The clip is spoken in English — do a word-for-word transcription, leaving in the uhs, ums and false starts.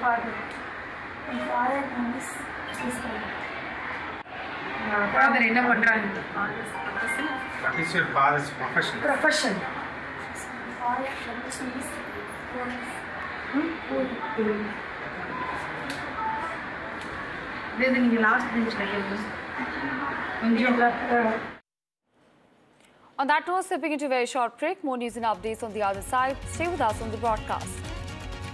father. My father name is Ismail. Father என்ன பண்றாங்க? What is your father's profession? Profession. My father's profession is police. Police. இது நீங்க last பெஞ்ச்ல கேளுங்க. கொஞ்சம் On that note, stepping into a very short break, more news and updates on the other side. Stay with us on the broadcast.